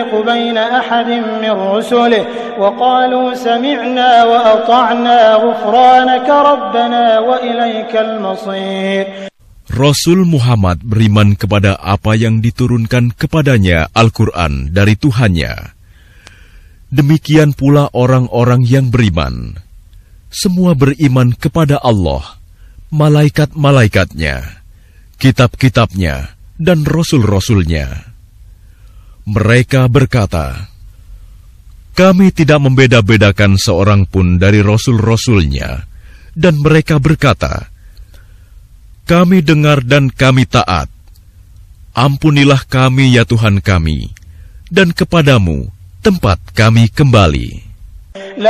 بين أحد من رسله وقالوا سمعنا وأطعنا غفرانك ربنا وإليك المصير. Rasul Muhammad beriman kepada apa yang diturunkan kepadanya Al-Quran dari Tuhannya. Demikian pula orang-orang yang beriman. Semua beriman kepada Allah, malaikat-malaikatnya, kitab-kitabnya, dan rasul-rasulnya. Mereka berkata, kami tidak membeda-bedakan seorang pun dari rasul-rasulnya, dan mereka berkata, kami dengar dan kami taat. Ampunilah kami ya Tuhan kami, dan kepadamu tempat kami kembali.